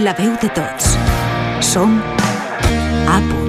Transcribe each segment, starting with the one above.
La veu de tots. Som a punt.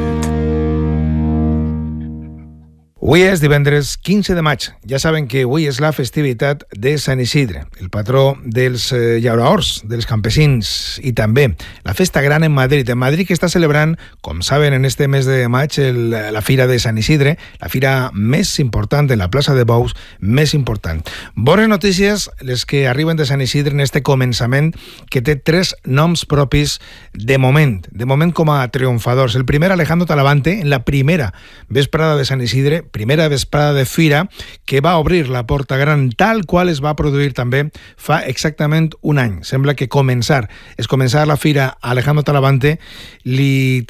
Avui és divendres 15 de maig. Ja saben que avui és la festivitat de Sant Isidre, el patró dels llauraors, dels campesins, i també la festa gran en Madrid. En Madrid, que està celebrant, com saben, en este mes de maig, la Fira de Sant Isidre, la fira més important en la plaça de Bous, més important. Bones notícies les que arriben de Sant Isidre en este començament, que té 3 noms propis de moment com a triomfadors. El primer, Alejandro Talavante, en la primera vesprada de Sant Isidre, primera vesprada de fira, que va obrir la porta gran, tal qual es va produir també fa exactament un any. Sembla que començar la fira a Alejandro Talavante li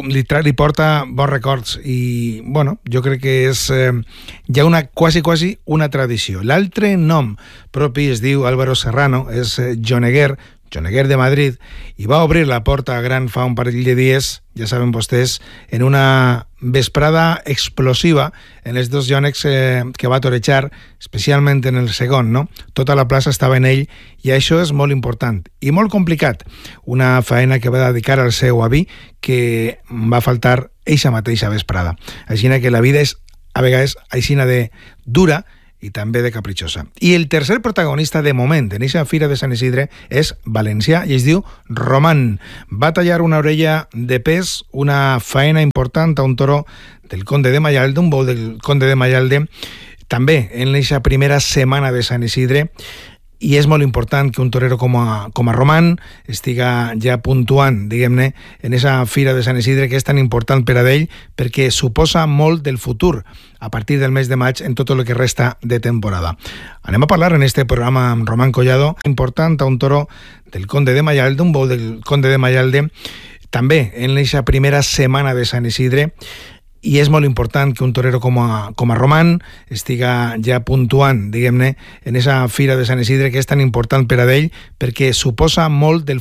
porta bons records i, bueno, jo crec que és ja quasi una tradició. L'altre nom propi es diu Álvaro Serrano, és Joneguer de Madrid, i va obrir la porta gran fa un parell de dies, ja saben vostès, en una vesprada explosiva en els 2 jonecs que va torejar, especialment en el segon, no? Tota la plaça estava en ell, i això és molt important i molt complicat. Una faena que va dedicar al seu avi, que va faltar eixa mateixa vesprada. Així que la vida és, a vegades, aixina de dura i també de capritxosa. I el tercer protagonista de moment en aquesta Fira de Sant Isidre és valencià i es diu Román. Va tallar una orella de pes, una faena important a un toro del Conde de Mayalde, un bou del Conde de Mayalde, també en aquesta primera setmana de Sant Isidre. I és molt important que un torero com a Román estiga ja puntuant, diguem-ne, en aquesta Fira de Sant Isidre, que és tan important per a ell, perquè suposa molt del futur a partir del mes de maig en tot el que resta de temporada. Anem a parlar en este programa amb Román Collado, important a un toro del Conde de Mayalde, un bou del Conde de Mayalde, també en aquesta primera setmana de Sant Isidre. I és molt important que un torero com a Román estiga ja puntuant, diguem-ne, en aquesta Fira de Sant Isidre, que és tan important per a ell, perquè suposa molt del